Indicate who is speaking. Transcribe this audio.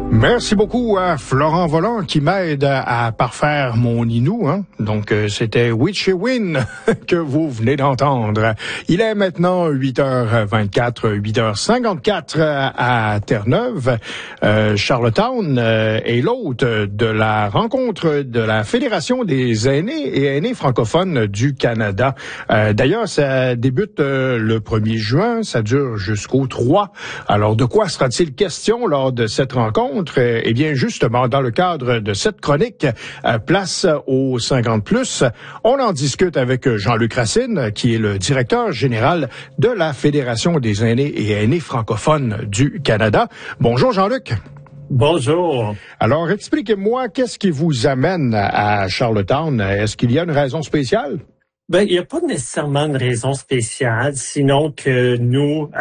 Speaker 1: Merci beaucoup à Florent Volant qui m'aide à parfaire mon Inou. Donc, c'était Witchewin que vous venez d'entendre. Il est maintenant 8h24, 8h54 à Terre-Neuve. Charlottetown est l'hôte de la rencontre de la Fédération des aînés et aînés francophones du Canada. D'ailleurs, ça débute le 1er juin, ça dure jusqu'au 3. Alors, de quoi sera-t-il question lors de cette rencontre? Eh bien, justement, dans le cadre de cette chronique, place aux 50+, on en discute avec Jean-Luc Racine, qui est le directeur général de la Fédération des aînés et aînés francophones du Canada. Bonjour, Jean-Luc.
Speaker 2: Bonjour.
Speaker 1: Alors, expliquez-moi, qu'est-ce qui vous amène à Charlottetown? Est-ce qu'il y a une raison spéciale?
Speaker 2: Il n'y a pas nécessairement une raison spéciale, sinon que nous,